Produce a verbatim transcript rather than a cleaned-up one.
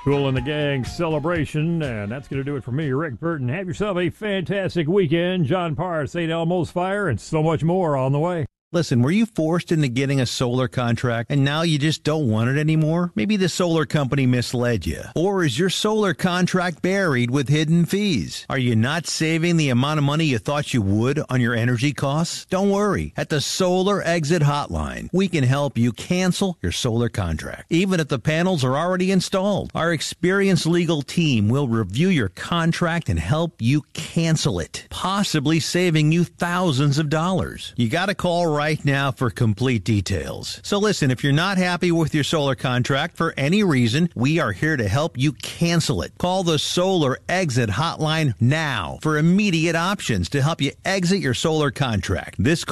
Cool and the Gang celebration, and that's going to do it for me, Rick Burton. Have yourself a fantastic weekend. John Parr, Saint Elmo's Fire, and so much more on the way. Listen, were you forced into getting a solar contract and now you just don't want it anymore? Maybe the solar company misled you. Or is your solar contract buried with hidden fees? Are you not saving the amount of money you thought you would on your energy costs? Don't worry. At the Solar Exit Hotline, we can help you cancel your solar contract, even if the panels are already installed. Our experienced legal team will review your contract and help you cancel it, possibly saving you thousands of dollars. You got to call right right now for complete details. So listen, if you're not happy with your solar contract for any reason, we are here to help you cancel it. Call the Solar Exit Hotline now for immediate options to help you exit your solar contract. This